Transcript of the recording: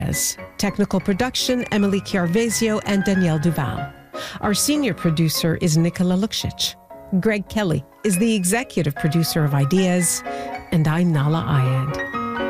Technical production, Emily Chiarvesio and Danielle Duval. Our senior producer is Nicola Luksic. Greg Kelly is the executive producer of Ideas, and I'm Nahlah Ayed.